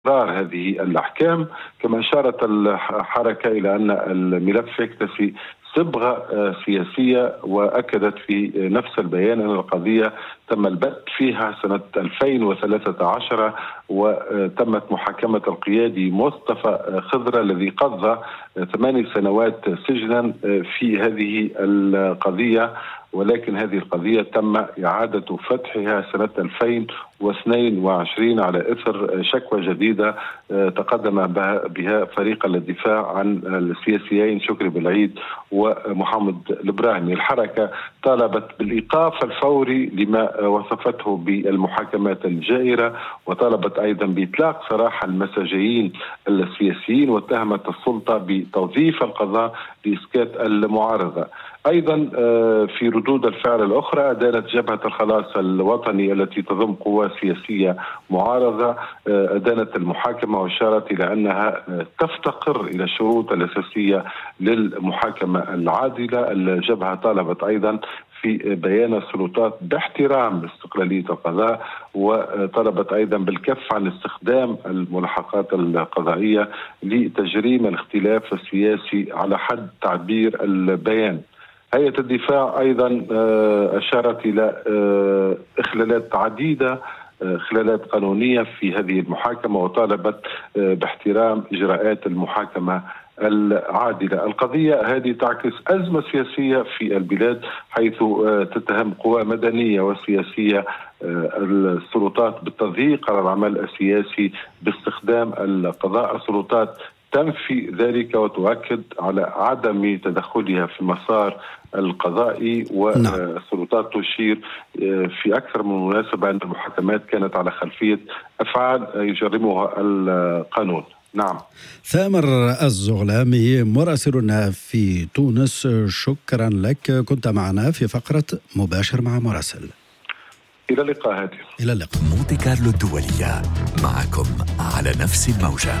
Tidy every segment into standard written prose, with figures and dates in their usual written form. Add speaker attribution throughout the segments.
Speaker 1: إصدار هذه الأحكام. كما أشارت الحركة إلى أن الملف يكتفي صبغة سياسية، وأكدت في نفس البيان أن القضية تم البت فيها سنة 2013، وتمت محاكمة القيادي مصطفى خضر الذي قضى 8 سنوات سجنا في هذه القضية، ولكن هذه القضية تم إعادة فتحها سنة 2022 على إثر شكوى جديدة تقدم بها فريق الدفاع عن السياسيين شكري بالعيد ومحمد الإبراهيمي. الحركة طالبت بالإيقاف الفوري لما وصفته بالمحاكمات الجائرة، وطالبت أيضا بإطلاق سراح المساجين السياسيين، واتهمت السلطة بتوظيف القضاء لإسكات المعارضة. أيضا في ردود الفعل الأخرى أدانت جبهة الخلاص الوطني التي تضم قوى سياسية معارضة، أدانت المحاكمة وأشارت إلى أنها تفتقر إلى الشروط الأساسية للمحاكمة العادلة. الجبهة طالبت أيضا في بيان السلطات باحترام استقلالية القضاء، وطلبت أيضا بالكف عن استخدام الملاحقات القضائية لتجريم الاختلاف السياسي على حد تعبير البيان. هيئة الدفاع أيضا أشارت إلى إخلالات عديدة، إخلالات قانونية في هذه المحاكمة، وطالبت باحترام إجراءات المحاكمة العادلة. القضية هذه تعكس أزمة سياسية في البلاد، حيث تتهم قوى مدنية وسياسية السلطات بالتضييق على العمل السياسي باستخدام القضاء. السلطات تنفي ذلك وتؤكد على عدم تدخلها في المسار القضائي، والسلطات تشير في أكثر من مناسبة أن المحاكمات كانت على خلفية أفعال يجرمها القانون. نعم.
Speaker 2: ثامر الزغلامي مراسلنا في تونس، شكرا لك، كنت معنا في فقرة مباشر مع مراسل.
Speaker 1: إلى اللقاء هاتف.
Speaker 2: إلى اللقاء.
Speaker 3: مونتي كارلو الدولية معكم على نفس الموجة.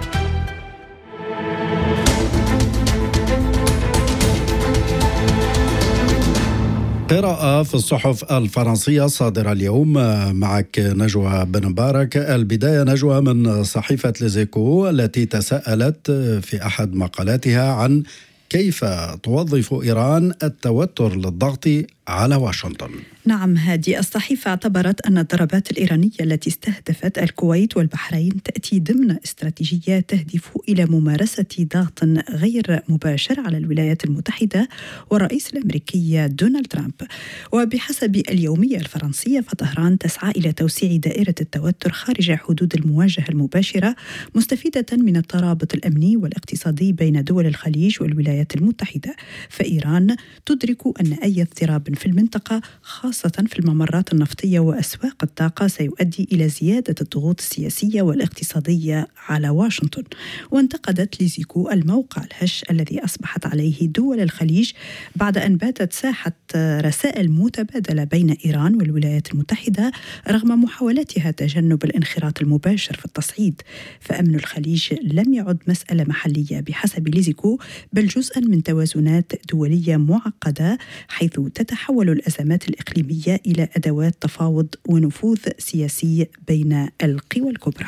Speaker 2: قراءة في الصحف الفرنسية صادرة اليوم، معك نجوى بن مبارك. البداية نجوى من صحيفة ليزيكو التي تساءلت في أحد مقالاتها عن كيف توظف إيران التوتر للضغط على واشنطن.
Speaker 4: نعم، هذه الصحيفة اعتبرت أن الضربات الإيرانية التي استهدفت الكويت والبحرين تأتي ضمن استراتيجية تهدف إلى ممارسة ضغط غير مباشر على الولايات المتحدة والرئيس الأمريكي دونالد ترامب. وبحسب اليومية الفرنسية فطهران تسعى إلى توسيع دائرة التوتر خارج حدود المواجهة المباشرة، مستفيدة من الترابط الأمني والاقتصادي بين دول الخليج والولايات المتحدة. فإيران تدرك أن أي اضطراب في المنطقة خاصة في الممرات النفطية وأسواق الطاقة سيؤدي إلى زيادة الضغوط السياسية والاقتصادية على واشنطن. وانتقدت ليزيكو الموقع الهش الذي أصبحت عليه دول الخليج بعد أن باتت ساحة رسائل متبادلة بين إيران والولايات المتحدة رغم محاولاتها تجنب الانخراط المباشر في التصعيد. فأمن الخليج لم يعد مسألة محلية بحسب ليزيكو، بل جزءا من توازنات دولية معقدة، حيث تتحول الأزمات الإقليمية إلى أدوات تفاوض ونفوذ سياسي بين القوى الكبرى.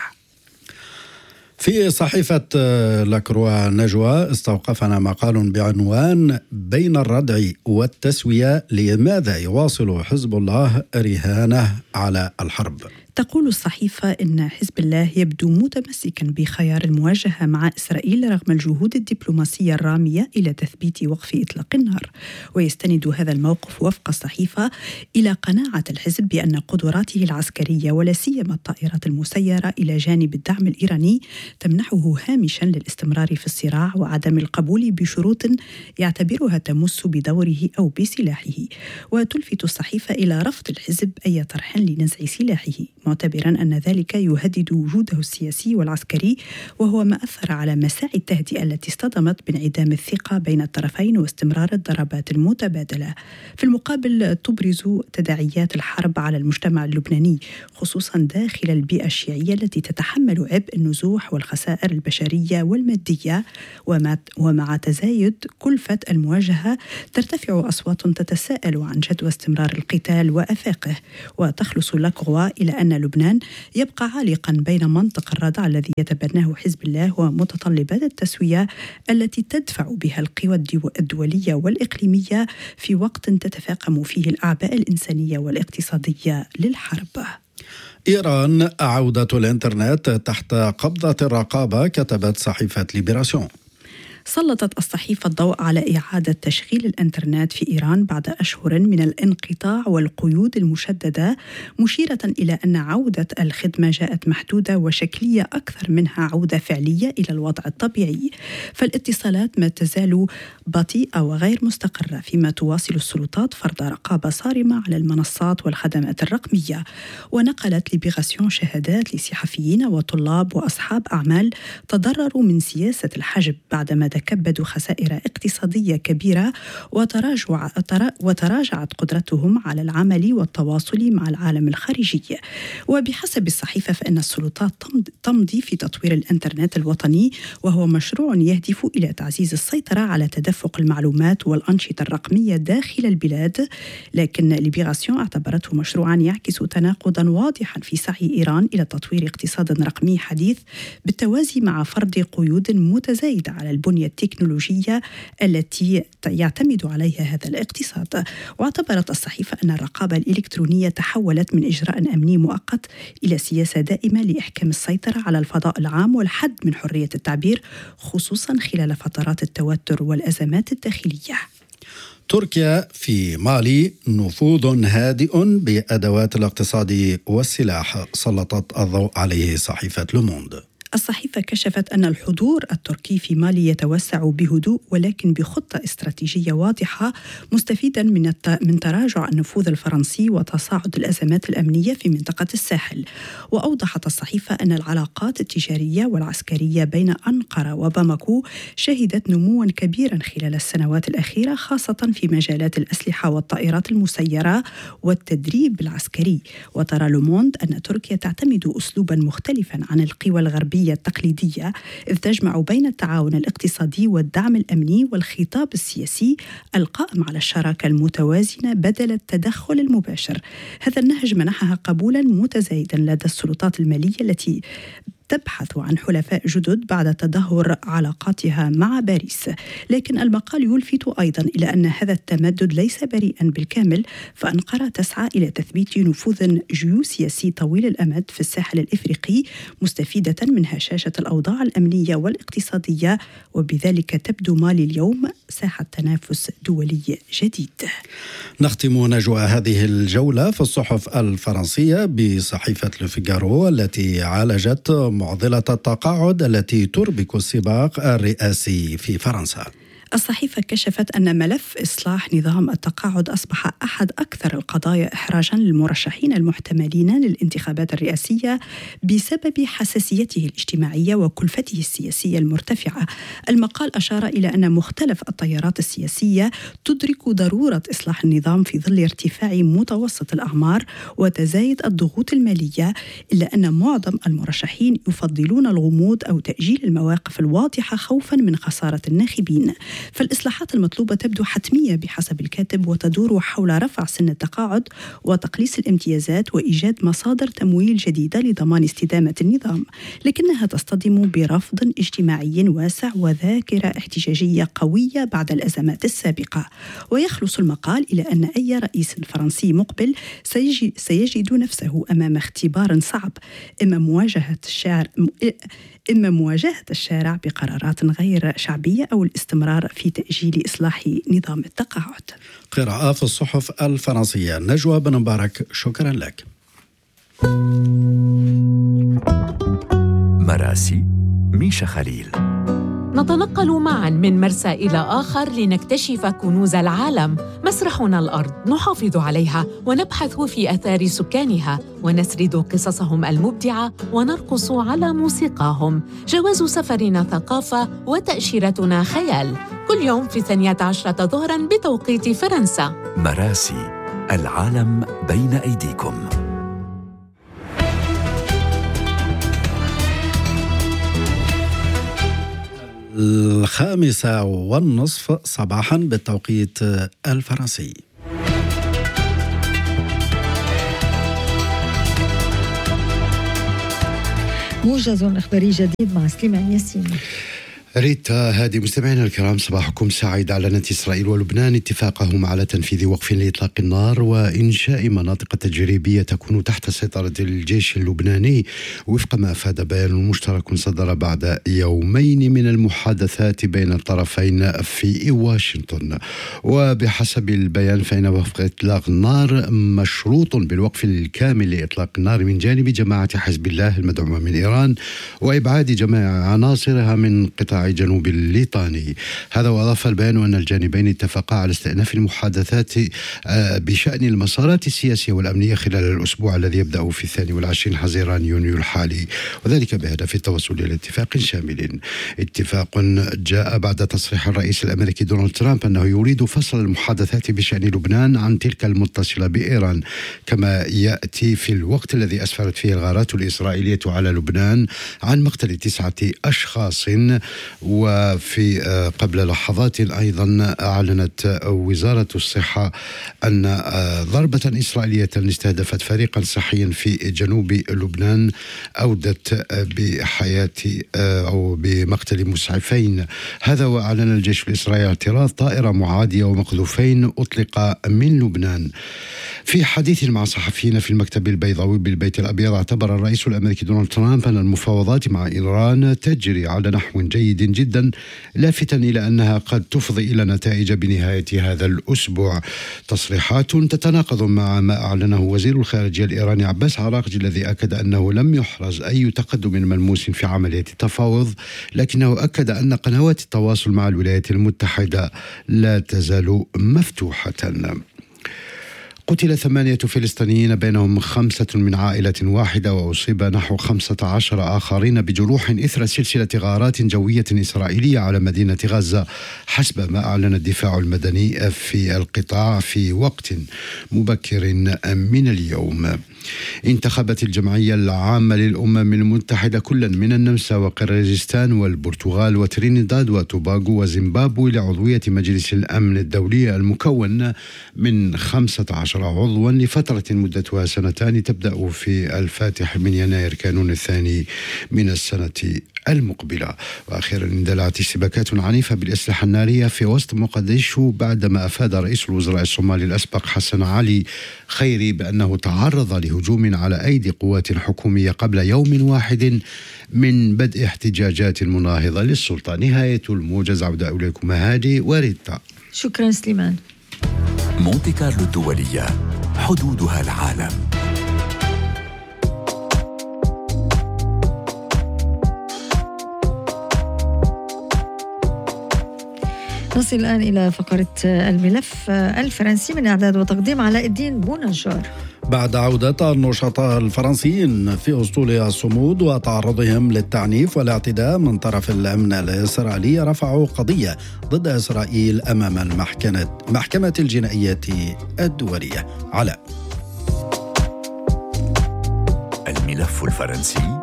Speaker 2: في صحيفة لاكروا نجوى استوقفنا مقال بعنوان بين الردع والتسوية، لماذا يواصل حزب الله رهانه على الحرب؟
Speaker 4: تقول الصحيفة إن حزب الله يبدو متمسكا بخيار المواجهة مع إسرائيل رغم الجهود الدبلوماسية الرامية إلى تثبيت وقف إطلاق النار. ويستند هذا الموقف وفق الصحيفة إلى قناعة الحزب بأن قدراته العسكرية ولا سيما الطائرات المسيرة إلى جانب الدعم الإيراني تمنحه هامشا للاستمرار في الصراع وعدم القبول بشروط يعتبرها تمس بدوره أو بسلاحه. وتلفت الصحيفة إلى رفض الحزب أي طرح لنزع سلاحه، معتبرا أن ذلك يهدد وجوده السياسي والعسكري، وهو ما أثر على مساعي التهدئة التي اصطدمت بانعدام الثقة بين الطرفين واستمرار الضربات المتبادلة. في المقابل تبرز تداعيات الحرب على المجتمع اللبناني، خصوصا داخل البيئة الشيعية التي تتحمل عبء النزوح والخسائر البشرية والمادية. ومع تزايد كلفة المواجهة ترتفع أصوات تتساءل عن جدوى استمرار القتال وآفاقه. وتخلص لاكروا إلى أن لبنان يبقى عالقا بين منطق الردع الذي يتبناه حزب الله ومتطلبات التسوية التي تدفع بها القوى الدولية والإقليمية في وقت تتفاقم فيه الأعباء الإنسانية والاقتصادية للحرب.
Speaker 2: إيران عودة الإنترنت تحت قبضة الرقابة، كتبت صحيفة ليبراسيون.
Speaker 4: سلطت الصحيفة الضوء على إعادة تشغيل الإنترنت في إيران بعد أشهر من الانقطاع والقيود المشددة، مشيرة إلى أن عودة الخدمة جاءت محدودة وشكلية أكثر منها عودة فعلية إلى الوضع الطبيعي. فالاتصالات ما تزال بطيئة وغير مستقرة، فيما تواصل السلطات فرض رقابة صارمة على المنصات والخدمات الرقمية. ونقلت ليبراسيون شهادات لصحفيين وطلاب وأصحاب أعمال تضرروا من سياسة الحجب بعدما تكبدوا خسائر اقتصادية كبيرة وتراجعت قدرتهم على العمل والتواصل مع العالم الخارجي. وبحسب الصحيفة فإن السلطات تمضي في تطوير الإنترنت الوطني، وهو مشروع يهدف إلى تعزيز السيطرة على تدفق المعلومات والأنشطة الرقمية داخل البلاد. لكن ليبراسيون اعتبرته مشروعا يعكس تناقضا واضحا في سعي إيران إلى تطوير اقتصاد رقمي حديث بالتوازي مع فرض قيود متزايدة على البنية التكنولوجية التي يعتمد عليها هذا الاقتصاد. واعتبرت الصحيفة أن الرقابة الإلكترونية تحولت من إجراء أمني مؤقت إلى سياسة دائمة لإحكام السيطرة على الفضاء العام والحد من حرية التعبير، خصوصا خلال فترات التوتر والأزمات الداخلية.
Speaker 2: تركيا في مالي نفوذ هادئ بأدوات الاقتصاد والسلاح، سلطت الضوء عليه صحيفة لوموند.
Speaker 4: الصحيفة كشفت أن الحضور التركي في مالي يتوسع بهدوء ولكن بخطة استراتيجية واضحة، مستفيدا من تراجع النفوذ الفرنسي وتصاعد الأزمات الأمنية في منطقة الساحل. وأوضحت الصحيفة أن العلاقات التجارية والعسكرية بين أنقرة وباماكو شهدت نموا كبيرا خلال السنوات الأخيرة، خاصة في مجالات الأسلحة والطائرات المسيرة والتدريب العسكري. وترى لوموند أن تركيا تعتمد أسلوبا مختلفا عن القوى الغربية التقليدية، إذ تجمع بين التعاون الاقتصادي والدعم الأمني والخطاب السياسي القائم على الشراكة المتوازنة بدل التدخل المباشر. هذا النهج منحها قبولا متزايدا لدى السلطات المالية التي تبحث عن حلفاء جدد بعد تدهور علاقاتها مع باريس. لكن المقال يلفت أيضا إلى أن هذا التمدد ليس بريئا بالكامل، فأنقرة تسعى إلى تثبيت نفوذ جيوسياسي طويل الأمد في الساحل الإفريقي، مستفيدة من هشاشة الأوضاع الأمنية والاقتصادية، وبذلك تبدو مالي اليوم ساحة تنافس دولي جديد.
Speaker 2: نختم نجوى هذه الجولة في الصحف الفرنسية بصحيفة لوفيغارو التي عالجت معضلة التقاعد التي تربك السباق الرئاسي في فرنسا.
Speaker 4: الصحيفة كشفت أن ملف إصلاح نظام التقاعد أصبح أحد أكثر القضايا إحراجاً للمرشحين المحتملين للانتخابات الرئاسية بسبب حساسيته الاجتماعية وكلفته السياسية المرتفعة. المقال أشار إلى أن مختلف التيارات السياسية تدرك ضرورة إصلاح النظام في ظل ارتفاع متوسط الأعمار وتزايد الضغوط المالية، إلا أن معظم المرشحين يفضلون الغموض أو تأجيل المواقف الواضحة خوفاً من خسارة الناخبين. فالإصلاحات المطلوبة تبدو حتمية بحسب الكاتب، وتدور حول رفع سن التقاعد وتقليص الامتيازات وإيجاد مصادر تمويل جديدة لضمان استدامة النظام، لكنها تصطدم برفض اجتماعي واسع وذاكرة احتجاجية قوية بعد الأزمات السابقة. ويخلص المقال إلى أن أي رئيس فرنسي مقبل سيجد نفسه أمام اختبار صعب، إما مواجهة الشارع بقرارات غير شعبية أو الاستمرار في تأجيل إصلاح نظام التقاعد.
Speaker 2: قراءة في الصحف الفرنسية. نجوى بن مبارك، شكرا لك.
Speaker 3: مراسي ميشا خليل.
Speaker 5: نتنقل معاً من مرسى إلى آخر لنكتشف كنوز العالم. مسرحنا الأرض نحافظ عليها ونبحث في آثار سكانها ونسرد قصصهم المبدعة ونرقص على موسيقاهم. جواز سفرنا ثقافة وتأشيرتنا خيال. كل يوم في 12 ظهراً بتوقيت فرنسا.
Speaker 3: مراسي، العالم بين أيديكم.
Speaker 2: 5:30 صباحا بالتوقيت الفرنسي.
Speaker 6: موجز إخباري جديد مع سليمان ياسين.
Speaker 2: ريتا هادي، مستمعينا الكرام، صباحكم سعيد. أعلنت إسرائيل ولبنان اتفاقهما على تنفيذ وقف لإطلاق النار وإنشاء مناطق تجريبية تكون تحت سيطرة الجيش اللبناني وفق ما أفاد بيان مشترك صدر بعد يومين من المحادثات بين الطرفين في واشنطن. وبحسب البيان فإن وفق إطلاق النار مشروط بالوقف الكامل لإطلاق النار من جانب جماعة حزب الله المدعومة من إيران وإبعاد جميع عناصرها من قطاع جنوب الليطاني. هذا وأضاف البيان أن الجانبين اتفقا على استئناف المحادثات بشأن المسارات السياسية والأمنية خلال الأسبوع الذي يبدأ في 22 حزيران يونيو الحالي، وذلك بهدف التوصل إلى اتفاق شامل. اتفاق جاء بعد تصريح الرئيس الأمريكي دونالد ترامب أنه يريد فصل المحادثات بشأن لبنان عن تلك المتصلة بإيران، كما يأتي في الوقت الذي أسفرت فيه الغارات الإسرائيلية على لبنان عن مقتل 9 أشخاص. وفي قبل لحظات أيضا أعلنت وزارة الصحة أن ضربة إسرائيلية استهدفت فريقا صحيا في جنوب لبنان أودت بحياة أو بمقتل مسعفين. هذا وأعلن الجيش الإسرائيلي اعتراض طائرة معادية ومقذوفين أطلق من لبنان. في حديث مع صحفيين في المكتب البيضاوي بالبيت الأبيض، اعتبر الرئيس الأمريكي دونالد ترامب أن المفاوضات مع إيران تجري على نحو جيد جدا، لافتا إلى أنها قد تفضي إلى نتائج بنهاية هذا الأسبوع. تصريحات تتناقض مع ما أعلنه وزير الخارجية الإيراني عباس عراقجي، الذي أكد أنه لم يحرز أي تقدم ملموس في عملية التفاوض، لكنه أكد أن قنوات التواصل مع الولايات المتحدة لا تزال مفتوحة. قتل 8 فلسطينيين بينهم 5 من عائلة واحدة، وأصيب نحو 15 آخرين بجروح إثر سلسلة غارات جوية إسرائيلية على مدينة غزة، حسب ما أعلن الدفاع المدني في القطاع في وقت مبكر من اليوم. انتخبت الجمعية العامة للأمم المتحدة كلا من النمسا وقرغيزستان والبرتغال وترينيداد وتوباغو وزيمبابوي لعضوية مجلس الأمن الدولي المكون من 15 عضوا لفترة مدتها 2 سنين تبدأ في 1 من يناير كانون الثاني من السنة المقبلة. وأخيرا اندلعت اشتباكات عنيفة بالأسلحة النارية في وسط مقديشو بعدما أفاد رئيس الوزراء الصومالي الأسبق حسن علي خيري بأنه تعرض لهجوم على أيدي قوات حكومية قبل يوم واحد من بدء احتجاجات مناهضة للسلطة. نهاية الموجز. عودة إليكم هادي وريتا.
Speaker 6: شكرا سليمان.
Speaker 3: مونتي كارلو الدولية، حدودها العالم.
Speaker 6: نصل الآن إلى فقرة الملف الفرنسي من إعداد وتقديم علاء الدين بونجار.
Speaker 2: بعد عودة النشطاء الفرنسيين في أسطول الصمود وتعرضهم للتعنيف والاعتداء من طرف الأمن الإسرائيلي، رفعوا قضية ضد إسرائيل أمام المحكمة الجنائية الدولية. علاء.
Speaker 3: الملف الفرنسي،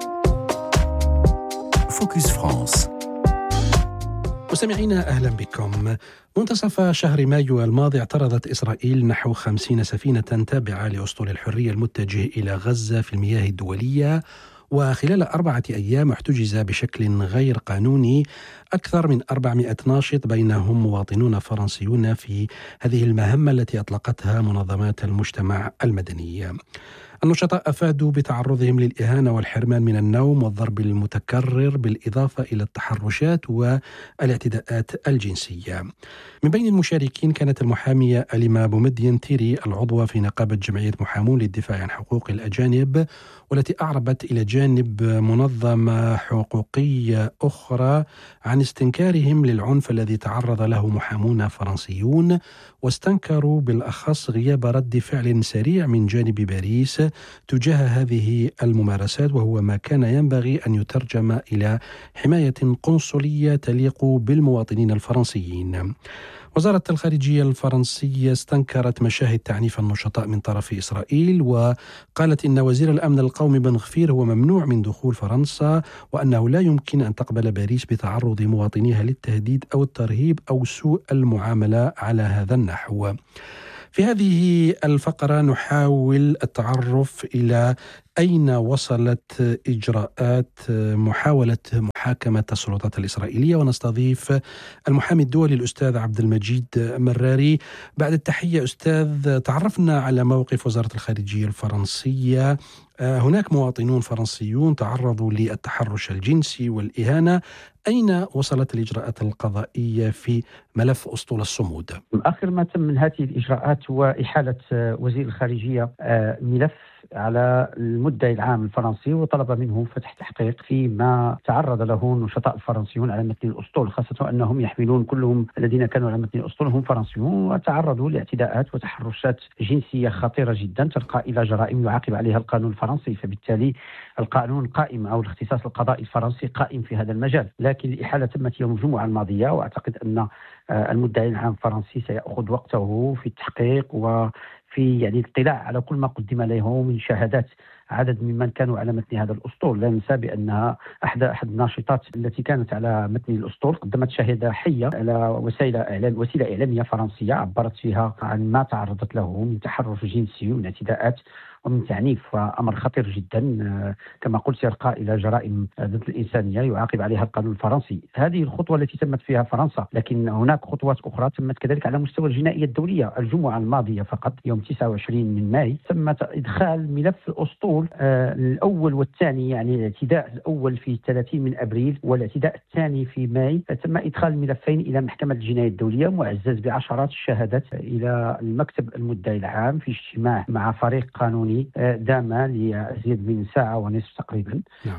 Speaker 3: فوكس فرانس.
Speaker 7: مستمعينا أهلا بكم. منتصف شهر مايو الماضي اعترضت إسرائيل نحو 50 سفينة تابعة لأسطول الحرية المتجه إلى غزة في المياه الدولية، وخلال 4 أيام احتجز بشكل غير قانوني أكثر من 400 ناشط بينهم مواطنون فرنسيون في هذه المهمة التي أطلقتها منظمات المجتمع المدني. النشطاء أفادوا بتعرضهم للإهانة والحرمان من النوم والضرب المتكرر، بالإضافة إلى التحرشات والاعتداءات الجنسية. من بين المشاركين كانت المحامية أليما بومدين تيري، العضوة في نقابة جمعية محامون للدفاع عن حقوق الأجانب، والتي أعربت إلى جانب منظمة حقوقية أخرى عن استنكارهم للعنف الذي تعرض له محامون فرنسيون، واستنكروا بالأخص غياب رد فعل سريع من جانب باريس تجاه هذه الممارسات، وهو ما كان ينبغي أن يترجم إلى حماية قنصلية تليق بالمواطنين الفرنسيين. وزارة الخارجية الفرنسية استنكرت مشاهد تعنيف النشطاء من طرف إسرائيل، وقالت إن وزير الأمن القومي بن غفير هو ممنوع من دخول فرنسا، وأنه لا يمكن أن تقبل باريس بتعرض مواطنيها للتهديد أو الترهيب أو سوء المعاملة على هذا النحو. في هذه الفقرة نحاول التعرف إلى أين وصلت إجراءات محاولة محاكمة السلطات الإسرائيلية؟ ونستضيف المحامي الدولي الأستاذ عبد المجيد مراري. بعد التحية أستاذ، تعرفنا على موقف وزارة الخارجية الفرنسية. هناك مواطنون فرنسيون تعرضوا للتحرش الجنسي والإهانة. أين وصلت الإجراءات القضائية في ملف أسطول الصمود؟
Speaker 8: آخر ما تم من هذه الإجراءات هو إحالة وزير الخارجية ملف على المدعي العام الفرنسي، وطلب منه فتح تحقيق فيما تعرض له النشطاء الفرنسيون على متن الأسطول، خاصة أنهم يحملون كلهم الذين كانوا على متن الأسطول هم فرنسيون، وتعرضوا لاعتداءات وتحرشات جنسية خطيرة جدا ترقى إلى جرائم يعاقب عليها القانون الفرنسي. فبالتالي القانون قائم أو الاختصاص القضائي الفرنسي قائم في هذا المجال، لكن الإحالة تمت يوم الجمعة الماضية، وأعتقد أن المدعي العام الفرنسي سيأخذ وقته في التحقيق وفي الاطلاع على كل ما قدم له من شهادات عدد ممن كانوا على متن هذا الأسطول. لا ننسى بأنها أحد الناشطات التي كانت على متن الأسطول قدمت شهادة حية على وسيلة إعلامية فرنسية عبرت فيها عن ما تعرضت له من تحرش جنسي ومن اعتداءات ومن تعنيف، وأمر خطير جدا كما قلت يرقى إلى جرائم ضد الإنسانية يعاقب عليها القانون الفرنسي. هذه الخطوة التي تمت فيها فرنسا، لكن هناك خطوات أخرى تمت كذلك على مستوى الجنائية الدولية. الجمعة الماضية فقط يوم 29 من ماي تم إدخال ملف الأسطول الأول والثاني، الاعتداء الأول في 30 من أبريل والاعتداء الثاني في ماي، تم إدخال الملفين إلى محكمة الجناية الدولية معزز بعشرات الشهادات إلى المكتب المدعي العام في اجتماع مع فريق قانوني دام لأزيد من ساعة ونصف تقريبا. نعم.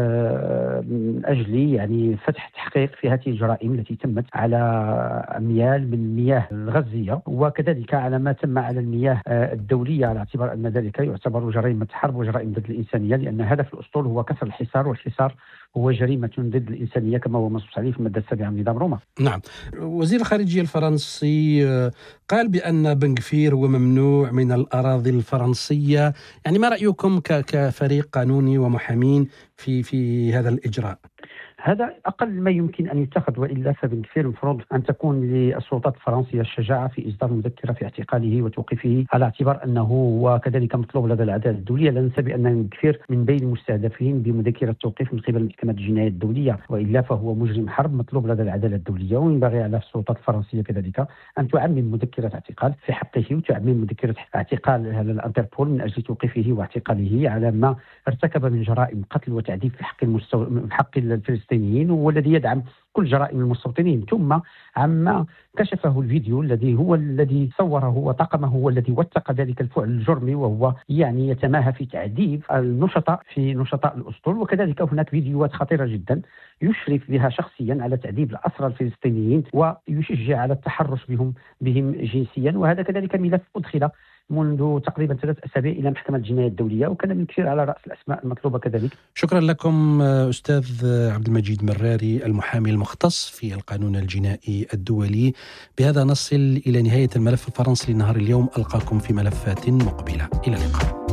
Speaker 8: من أجل فتح تحقيق في هذه الجرائم التي تمت على أميال من المياه الغزية، وكذلك على ما تم على المياه الدولية، على اعتبار أن ذلك يعتبر جريمة حرب وجرائم ضد الإنسانية، لأن هدف الأسطول هو كسر الحصار، والحصار هو جريمة ضد الإنسانية كما هو منصوص عليه في المادة 7 من نظام روما.
Speaker 7: نعم. وزير الخارجية الفرنسي قال بأن بن غفير هو ممنوع من الأراضي الفرنسية. ما رأيكم كفريق قانوني ومحامين في هذا الإجراء؟
Speaker 8: هذا أقل ما يمكن أن يتخذ، وإلا فبن غفير المفروض أن تكون للسلطات الفرنسية الشجاعة في إصدار مذكرة في اعتقاله وتوقيفه، على اعتبار أنه وكذلك مطلوب لدى العدالة الدولية. لا ننسى بأن بن غفير من بين المستهدفين بمذكرة توقيف من قبل محكمة الجناية الدولية، وإلا فهو مجرم حرب مطلوب لدى العدالة الدولية. وينبغي على السلطات الفرنسية كذلك أن تعمم مذكرة اعتقال في حقه، وتعمم مذكرة اعتقال على الانتربول من أجل توقيفه واعتقاله على ما ارتكب من جرائم قتل وتعذيب في حق الفلسطينيين، والذي يدعم كل جرائم المستوطنين. ثم عما كشفه الفيديو الذي صوره وطاقمه هو الذي وثق ذلك الفعل الجرمي، وهو يتماهى في تعذيب نشطاء الأسطول. وكذلك هناك فيديوهات خطيرة جدا يشرف بها شخصيا على تعذيب الأسرى الفلسطينيين ويشجع على التحرش بهم جنسيا. وهذا كذلك ملف أدخل منذ تقريبا 3 أسابيع إلى محكمة الجناية الدولية، وكان بن غفير على رأس الأسماء المطلوبة كذلك.
Speaker 7: شكرا لكم أستاذ عبد المجيد مراري، المحامي المختص في القانون الجنائي الدولي. بهذا نصل إلى نهاية الملف الفرنسي لنهار اليوم. ألقاكم في ملفات مقبلة. إلى اللقاء.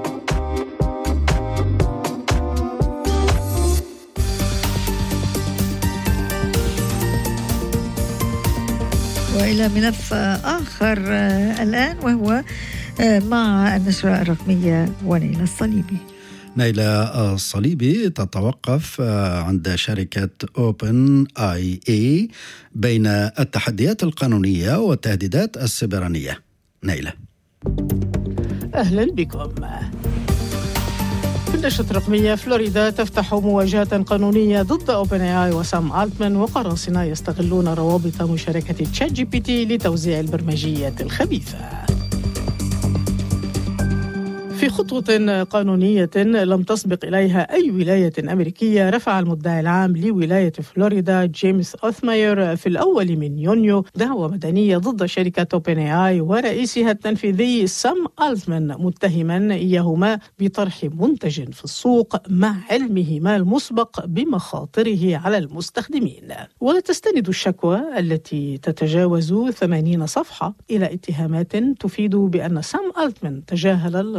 Speaker 6: وإلى ملف آخر الآن، وهو مع النشرة الرقمية ونيلة الصليبي.
Speaker 2: نيلة الصليبي تتوقف عند شركة OpenAI بين التحديات القانونية والتهديدات السيبرانية. نيلة.
Speaker 9: أهلا بكم. في النشرة الرقمية، فلوريدا تفتح مواجهة قانونية ضد OpenAI وسام ألتمان وقراصنة يستغلون روابط مشاركة ChatGPT لتوزيع البرمجيات الخبيثة. في خطوة قانونية لم تسبق إليها أي ولاية أمريكية، رفع المدعي العام لولاية فلوريدا جيمس أوثماير في الأول من يونيو دعوى مدنية ضد شركة OpenAI ورئيسها التنفيذي سام ألتمان، متهما إياهما بطرح منتج في السوق مع علمهما المسبق بمخاطره على المستخدمين. وتستند الشكوى التي تتجاوز 80 صفحة إلى اتهامات تفيد بأن سام ألتمان تجاهل المخاطر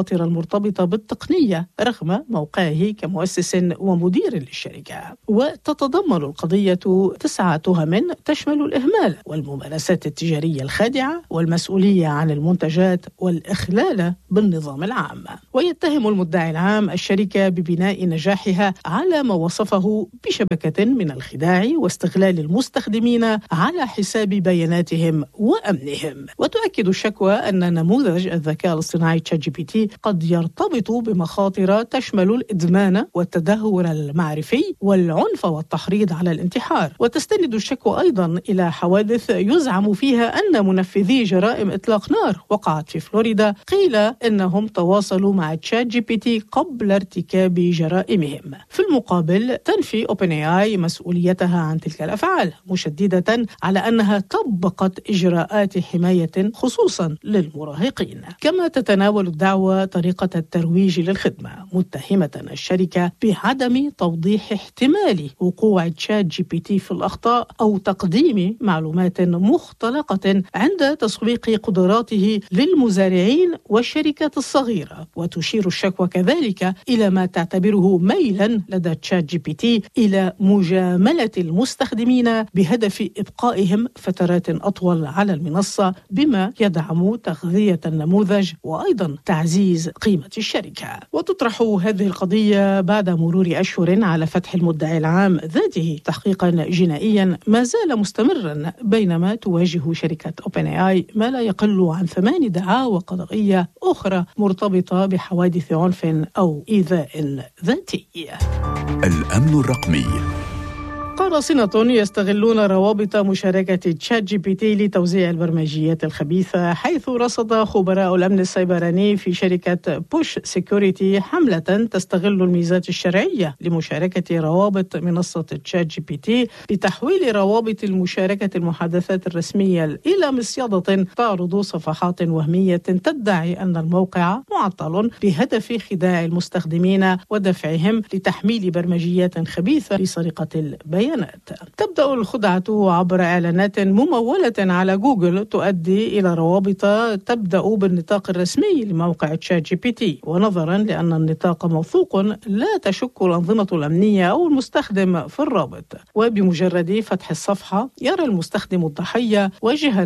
Speaker 9: المخاطر المرتبطة بالتقنية رغم موقعه كمؤسس ومدير للشركة. وتتضمن القضية 9 تهم تشمل الإهمال والممارسات التجارية الخادعة والمسؤولية عن المنتجات والإخلال بالنظام العام. ويتهم المدعي العام الشركة ببناء نجاحها على ما وصفه بشبكة من الخداع واستغلال المستخدمين على حساب بياناتهم وأمنهم. وتؤكد الشكوى أن نموذج الذكاء الاصطناعي ChatGPT قد يرتبط بمخاطر تشمل الإدمان والتدهور المعرفي والعنف والتحريض على الانتحار. وتستند الشكوى أيضا إلى حوادث يزعم فيها أن منفذي جرائم إطلاق نار وقعت في فلوريدا قيل إنهم تواصلوا مع ChatGPT قبل ارتكاب جرائمهم. في المقابل تنفي OpenAI مسؤوليتها عن تلك الأفعال، مشددة على أنها طبقت إجراءات حماية خصوصا للمراهقين. كما تتناول الدعوى طريقة الترويج للخدمة، متهمة الشركة بعدم توضيح احتمال وقوع ChatGPT في الأخطاء أو تقديم معلومات مختلقة عند تسويق قدراته للمزارعين والشركات الصغيرة. وتشير الشكوى كذلك إلى ما تعتبره ميلا لدى ChatGPT إلى مجاملة المستخدمين بهدف إبقائهم فترات أطول على المنصة، بما يدعم تغذية النموذج وأيضا تعزيز قيمة الشركة. وتطرح هذه القضية بعد مرور أشهر على فتح المدعي العام ذاته تحقيقا جنائيا ما زال مستمرا، بينما تواجه شركة OpenAI ما لا يقل عن 8 دعاوى قضائية أخرى مرتبطة بحوادث عنف أو إيذاء ذاتي.
Speaker 3: الأمن الرقمي.
Speaker 9: قراصنة يستغلون روابط مشاركة ChatGPT لتوزيع البرمجيات الخبيثة، حيث رصد خبراء الأمن السيبراني في شركة بوش سيكوريتي حملة تستغل الميزات الشرعية لمشاركة روابط منصة ChatGPT بتحويل روابط المشاركة المحادثات الرسمية إلى مصيدة تعرض صفحات وهمية تدعي أن الموقع معطل بهدف خداع المستخدمين ودفعهم لتحميل برمجيات خبيثة لسرقة البيانات. تبدأ الخدعة عبر إعلانات ممولة على جوجل تؤدي إلى روابط تبدأ بالنطاق الرسمي لموقع ChatGPT، ونظرا لأن النطاق موثوق لا تشك الأنظمة الأمنية أو المستخدم في الرابط. وبمجرد فتح الصفحة يرى المستخدم الضحية واجهة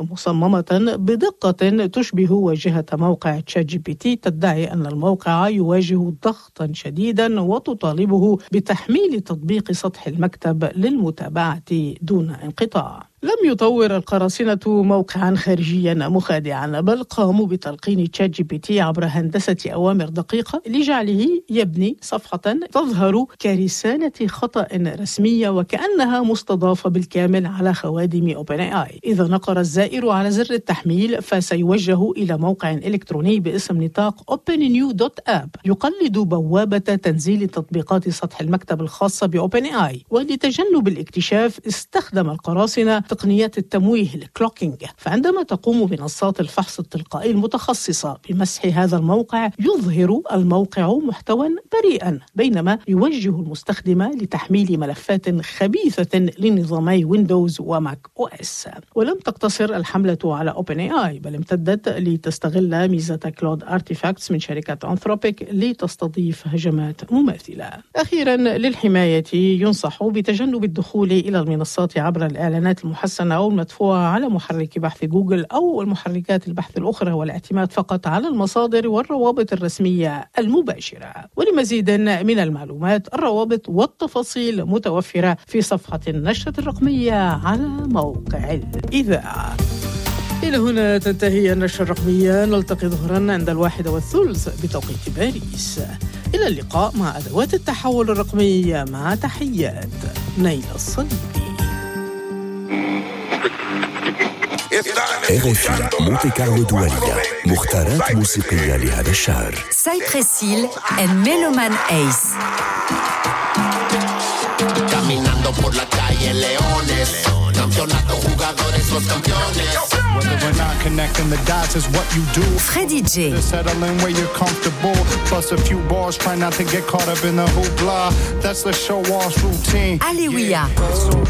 Speaker 9: مصممة بدقة تشبه واجهة موقع ChatGPT تدعي أن الموقع يواجه ضغطا شديدا وتطالبه بتحميل تطبيق سطح المكتب للمتابعة دون انقطاع. لم يطور القراصنة موقعا خارجيا مخادعا، بل قاموا بتلقين ChatGPT عبر هندسة أوامر دقيقة لجعله يبني صفحة تظهر كرسالة خطأ رسمية وكأنها مستضافة بالكامل على خوادم OpenAI. إذا نقر الزائر على زر التحميل فسيوجه إلى موقع إلكتروني باسم نطاق opennew.app يقلد بوابة تنزيل تطبيقات سطح المكتب الخاصة بOpenAI. ولتجنب الاكتشاف استخدم القراصنة تقنيات التمويه الكلوكينج، فعندما تقوم منصات الفحص التلقائي المتخصصة بمسح هذا الموقع يظهر الموقع محتوى بريئا، بينما يوجه المستخدم لتحميل ملفات خبيثة لنظامي ويندوز وماك OS. ولم تقتصر الحملة على OpenAI، بل امتدت لتستغل ميزة كلود أرتيفاكتس من شركة أنثروبيك لتستضيف هجمات مماثلة. أخيرا للحماية ينصح بتجنب الدخول إلى المنصات عبر الإعلانات المحسنة أو المدفوعة على محرك بحث جوجل أو المحركات البحث الأخرى، والاعتماد فقط على المصادر والروابط الرسمية المباشرة. ولمزيد من المعلومات الروابط والتفاصيل متوفرة في صفحة النشرة الرقمية على موقع الإذاعة. إلى هنا تنتهي النشرة الرقمية، نلتقي ظهرا عند 1:30 بتوقيت باريس. إلى اللقاء مع أدوات التحول الرقمي، مع تحيات نيل الصليبي.
Speaker 3: RFI مونتي كارلو دولية، مختارات موسيقية لهذا الشهر.
Speaker 10: Cypress Hill and Meloman Ace.
Speaker 11: Caminando por la calle Leones, campeonato jugadores los campeones. Whether we're not connecting the dots is what you do.
Speaker 10: Freddie J.
Speaker 11: Settling where you're comfortable. Plus a few bars, try not to get caught up in the hoopla. That's the show off routine.
Speaker 10: Alléluia.